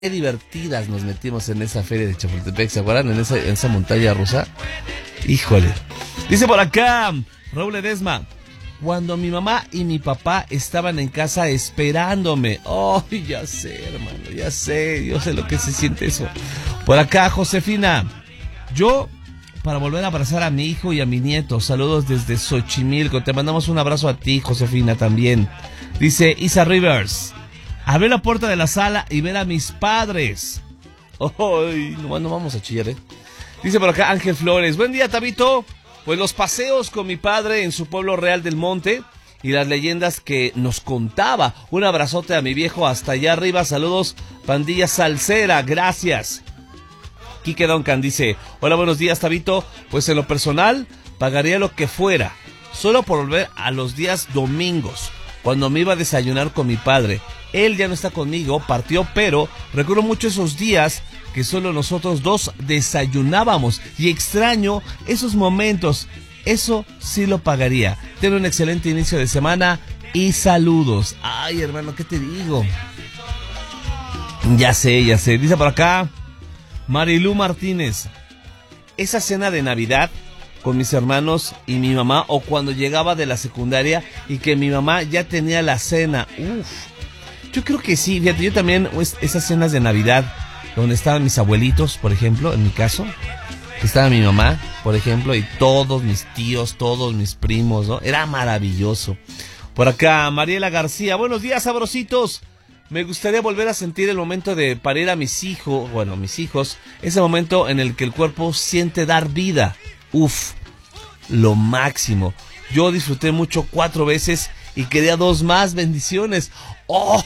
Qué divertidas nos metimos en esa feria de Chapultepec, ¿se acuerdan? En esa montaña rusa. Híjole. Dice por acá, Raúl Ledesma, cuando mi mamá y mi papá estaban en casa esperándome. Oh, ya sé, hermano, ya sé, yo sé lo que se siente eso. Por acá, Josefina, yo, para volver a abrazar a mi hijo y a mi nieto, saludos desde Xochimilco. Te mandamos un abrazo a ti, Josefina, también. Dice Isa Rivers, abrir la puerta de la sala y ver a mis padres. Ay, no vamos a chillar, Dice por acá Ángel Flores, buen día, Tabito. Pues los paseos con mi padre en su pueblo Real del Monte y las leyendas que nos contaba. Un abrazote a mi viejo hasta allá arriba. Saludos, pandilla salsera, gracias. Quique Duncan dice, hola, buenos días, Tabito. Pues en lo personal, pagaría lo que fuera, solo por volver a los días domingos, cuando me iba a desayunar con mi padre. Él ya no está conmigo, partió, pero recuerdo mucho esos días que solo nosotros dos desayunábamos y extraño esos momentos. Eso sí lo pagaría. Ten un excelente inicio de semana y saludos. Ay, hermano, ¿qué te digo? Ya sé. Dice por acá Marilu Martínez, esa cena de Navidad con mis hermanos y mi mamá, o cuando llegaba de la secundaria y que mi mamá ya tenía la cena. Uf, yo creo que sí, fíjate, yo también, esas cenas de Navidad donde estaban mis abuelitos, por ejemplo, en mi caso, que estaba mi mamá, por ejemplo, y todos mis tíos, todos mis primos, ¿no? Era maravilloso. Por acá, Mariela García, buenos días, sabrositos. Me gustaría volver a sentir el momento de parir a mis hijos, ese momento en el que el cuerpo siente dar vida. Uf, lo máximo. Yo disfruté mucho 4 veces y quería 2 más, bendiciones. ¡Oh!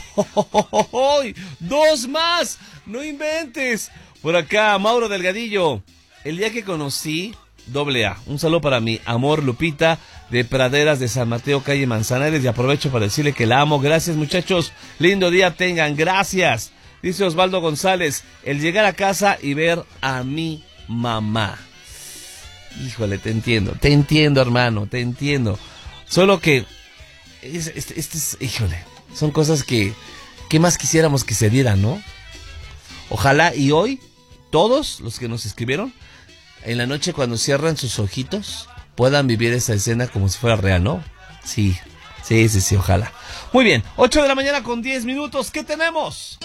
2 más, no inventes. Por acá, Mauro Delgadillo, el día que conocí AA, un saludo para mi amor Lupita de Praderas de San Mateo, calle Manzanares, y aprovecho para decirle que la amo. Gracias, muchachos, lindo día tengan, gracias. Dice Osvaldo González, el llegar a casa y ver a mi mamá. Híjole, te entiendo, hermano, te entiendo. Solo que híjole, son cosas que más quisiéramos que se dieran, ¿no? Ojalá y hoy todos los que nos escribieron, en la noche cuando cierran sus ojitos, puedan vivir esa escena como si fuera real, ¿no? Sí, ojalá. Muy bien, 8 de la mañana con 10 minutos, ¿qué tenemos?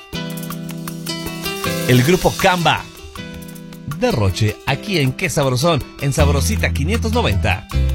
El grupo Camba, Derroche, aquí en Qué Sabrosón, en Sabrosita 590.